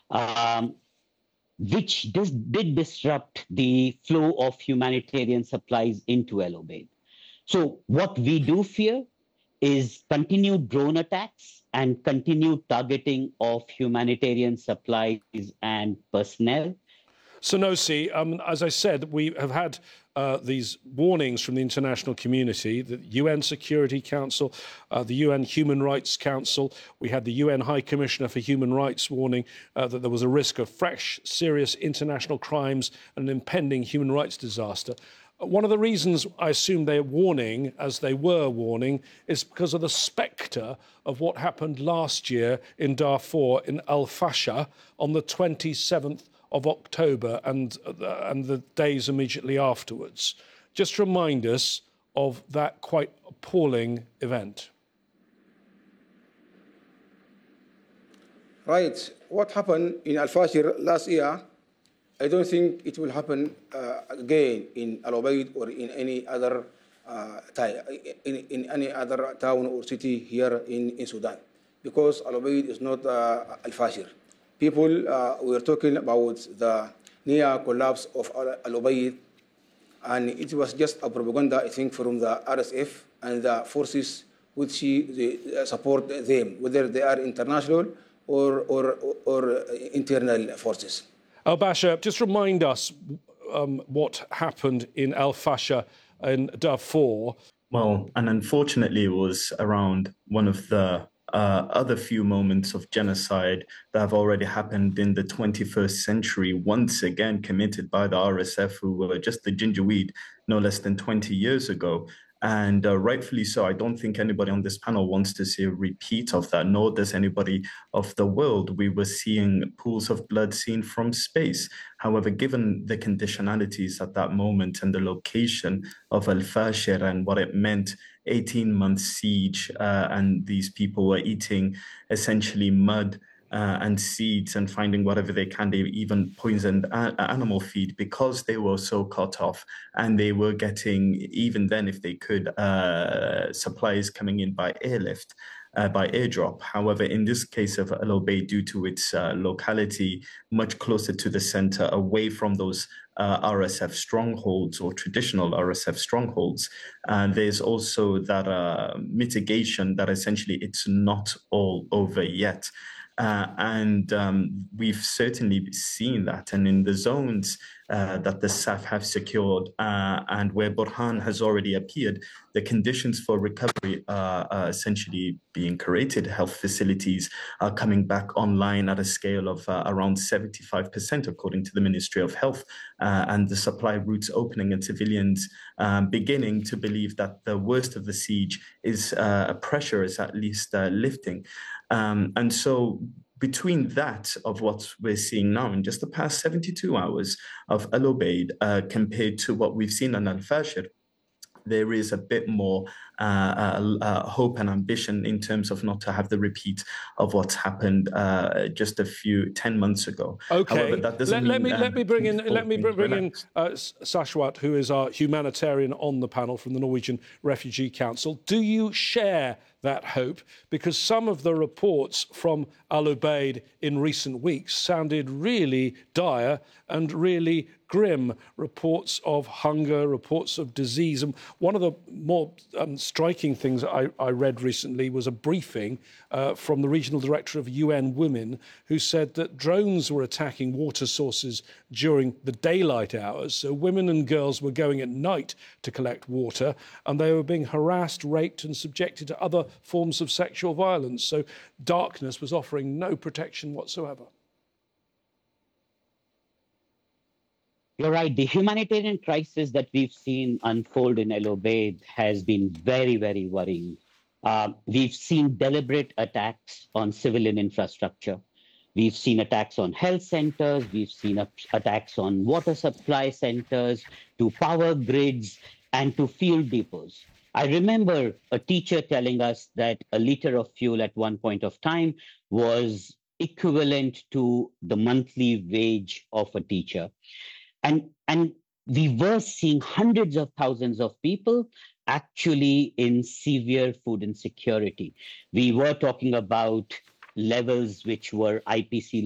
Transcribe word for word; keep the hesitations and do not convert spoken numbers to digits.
um, which dis- did disrupt the flow of humanitarian supplies into El Obeid. So what we do fear is continued drone attacks and continued targeting of humanitarian supplies and personnel. Sanusi, um, as I said, we have had uh, these warnings from the international community, the U N Security Council, uh, the U N Human Rights Council. We had the U N High Commissioner for Human Rights warning uh, that there was a risk of fresh, serious international crimes and an impending human rights disaster. One of the reasons I assume they're warning, as they were warning, is because of the spectre of what happened last year in Darfur, in Al-Fasher, on the twenty-seventh of October and, uh, and the days immediately afterwards. Just remind us of that quite appalling event. Right. What happened in Al-Fasher last year, I don't think it will happen uh, again in Al Obeid or in any other uh, in, in any other town or city here in, in Sudan, because Al Obeid is not uh, Al-Fasher. People, uh, we are talking about the near collapse of Al Obeid, and it was just a propaganda, I think, from the R S F and the forces which they support them, whether they are international or, or, or internal forces. Al-Bashir, just remind us um, what happened in Al-Fasher in Darfur. Well, and unfortunately, it was around one of the uh, other few moments of genocide that have already happened in the twenty-first century, once again committed by the R S F, who were just the Janjaweed no less than twenty years ago. And uh, rightfully so. I don't think anybody on this panel wants to see a repeat of that, nor does anybody of the world. We were seeing pools of blood seen from space. However, given the conditionalities at that moment and the location of Al-Fasher and what it meant, eighteen month siege, uh, and these people were eating essentially mud Uh, and seeds and finding whatever they can. They even poisoned a- animal feed because they were so cut off, and they were getting, even then if they could, uh, supplies coming in by airlift, uh, by airdrop. However, in this case of Al Obeid, due to its uh, locality much closer to the center, away from those uh, R S F strongholds or traditional R S F strongholds, uh, there's also that uh, mitigation that essentially it's not all over yet. Uh, and um, we've certainly seen that. And in the zones uh, that the S A F have secured uh, and where Burhan has already appeared, the conditions for recovery are, are essentially being created. Health facilities are coming back online at a scale of uh, around seventy-five percent, according to the Ministry of Health, uh, and the supply routes opening, and civilians um, beginning to believe that the worst of the siege is uh, pressure is at least uh, lifting. Um, and so between that of what we're seeing now in just the past seventy-two hours of Al Obeid uh, compared to what we've seen in Al-Fasher, there is a bit more uh, uh, uh, hope and ambition in terms of not to have the repeat of what's happened uh, just a few ten months ago. Okay, However, that doesn't let, let mean, me um, let me bring in let me bring relax. in uh, Sashwat, who is our humanitarian on the panel from the Norwegian Refugee Council. Do you share that hope? Because some of the reports from Al Obeid in recent weeks sounded really dire and really grim. Reports of hunger, reports of disease. And one of the more um, striking things I, I read recently was a briefing uh, from the regional director of U N Women, who said that drones were attacking water sources during the daylight hours. So women and girls were going at night to collect water, and they were being harassed, raped, and subjected to other forms of sexual violence. So darkness was offering no protection whatsoever. You're right. The humanitarian crisis that we've seen unfold in El Obeid has been very, very worrying. Uh, we've seen deliberate attacks on civilian infrastructure. We've seen attacks on health centers. We've seen attacks on water supply centers, to power grids, and to fuel depots. I remember a teacher telling us that a liter of fuel at one point of time was equivalent to the monthly wage of a teacher. And, and we were seeing hundreds of thousands of people actually in severe food insecurity. We were talking about levels which were I P C